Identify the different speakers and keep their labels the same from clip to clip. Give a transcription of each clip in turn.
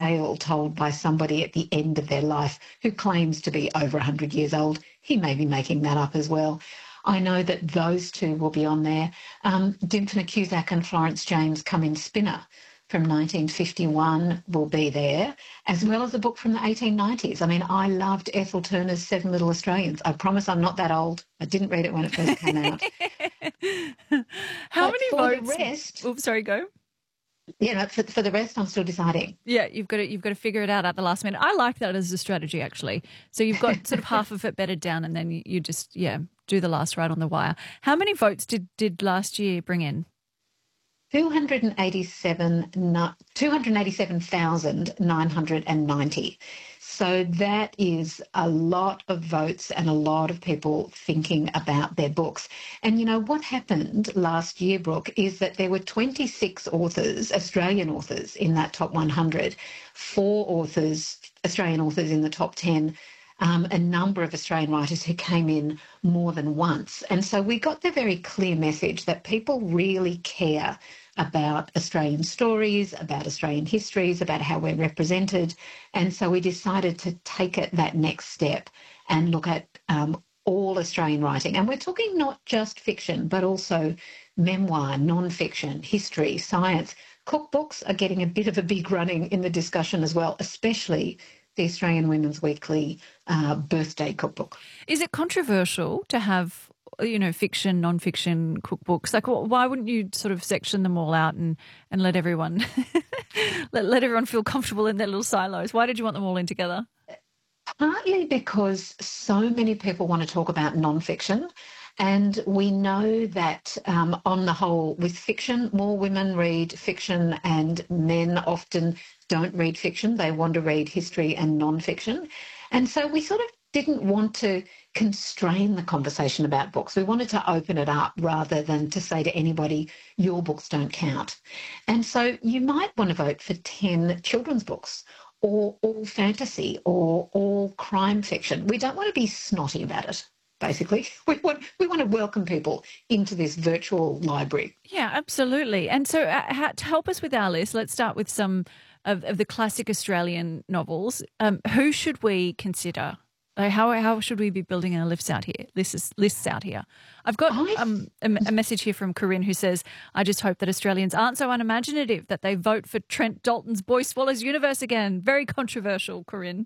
Speaker 1: tale told by somebody at the end of their life who claims to be over 100 years old. He may be making that up as well. I know that those two will be on there. Dymphna Cusack and Florence James' Come In Spinner from 1951 will be there, as well as a book from the 1890s. I mean, I loved Ethel Turner's Seven Little Australians. I promise I'm not that old. I didn't read it when it first came out.
Speaker 2: How
Speaker 1: But
Speaker 2: many
Speaker 1: for
Speaker 2: votes?
Speaker 1: the rest,
Speaker 2: Oops, sorry, go.
Speaker 1: for the rest, I'm still deciding.
Speaker 2: Yeah, you've got to figure it out at the last minute. I like that as a strategy, actually. So you've got sort of half of it bedded down, and then you just do the last right on the wire. How many votes did last year bring in?
Speaker 1: 287,990. So that is a lot of votes and a lot of people thinking about their books. And you know what happened last year, Brooke, is that there were 26 authors, Australian authors, in that top 100, 4 authors, Australian authors in the top 10, a number of Australian writers who came in more than once. And so we got the very clear message that people really care about Australian stories, about Australian histories, about how we're represented. And so we decided to take it that next step and look at all Australian writing. And we're talking not just fiction, but also memoir, non-fiction, history, science. Cookbooks are getting a bit of a big running in the discussion as well, especially the Australian Women's Weekly birthday cookbook.
Speaker 2: Is it controversial to have, fiction, non-fiction cookbooks? Like, why wouldn't you sort of section them all out and let everyone let everyone feel comfortable in their little silos? Why did you want them all in together?
Speaker 1: Partly because so many people want to talk about non-fiction. And we know that on the whole, with fiction, more women read fiction and men often don't read fiction. They want to read history and non-fiction. And so we sort of didn't want to constrain the conversation about books. We wanted to open it up rather than to say to anybody, your books don't count. And so you might want to vote for 10 children's books or all fantasy or all crime fiction. We don't want to be snotty about it. Basically, we want to welcome people into this virtual library.
Speaker 2: Yeah, absolutely. And so to help us with our list, let's start with some of the classic Australian novels. Who should we consider? How should we be building our lists out here? I've got a message here from Corinne who says, I just hope that Australians aren't so unimaginative that they vote for Trent Dalton's Boy Swallows Universe again. Very controversial, Corinne.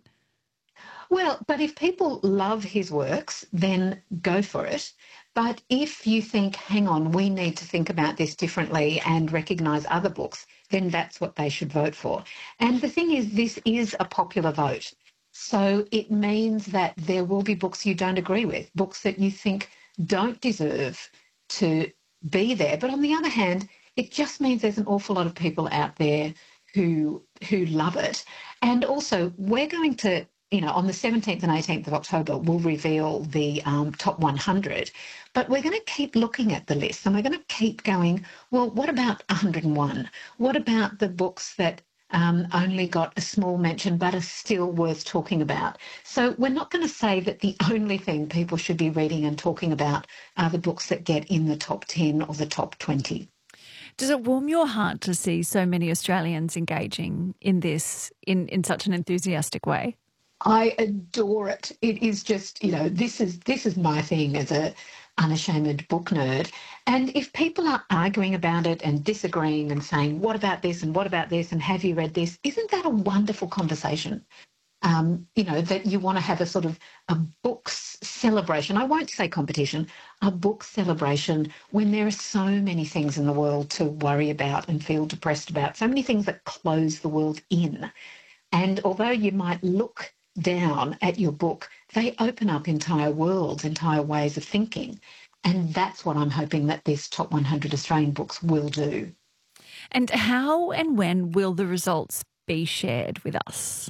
Speaker 1: Well, but if people love his works, then go for it. But if you think, hang on, we need to think about this differently and recognise other books, then that's what they should vote for. And the thing is, this is a popular vote. So it means that there will be books you don't agree with, books that you think don't deserve to be there. But on the other hand, it just means there's an awful lot of people out there who love it. And also, we're going to, on the 17th and 18th of October, we'll reveal the top 100. But we're going to keep looking at the list and we're going to keep going, well, what about 101? What about the books that only got a small mention but are still worth talking about? So we're not going to say that the only thing people should be reading and talking about are the books that get in the top 10 or the top 20.
Speaker 2: Does it warm your heart to see so many Australians engaging in this in such an enthusiastic way?
Speaker 1: I adore it. It is just, this is my thing as a unashamed book nerd. And if people are arguing about it and disagreeing and saying, what about this and what about this and have you read this, isn't that a wonderful conversation? That you want to have a sort of a books celebration. I won't say competition, a book celebration when there are so many things in the world to worry about and feel depressed about, so many things that close the world in. And although you might look down at your book, they open up entire worlds, entire ways of thinking. And that's what I'm hoping that this top 100 Australian books will do.
Speaker 2: And how and when will the results be shared with us?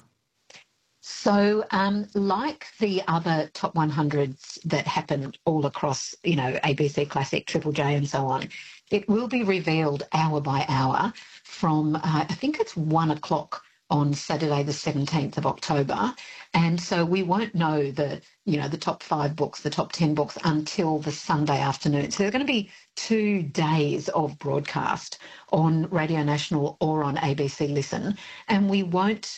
Speaker 1: So like the other top 100s that happen all across, ABC Classic, Triple J and so on, it will be revealed hour by hour from, I think it's 1 o'clock on Saturday the 17th of October. And so we won't know the top 5 books, the top 10 books until the Sunday afternoon. So there's going to be 2 days of broadcast on Radio National or on ABC Listen. And we won't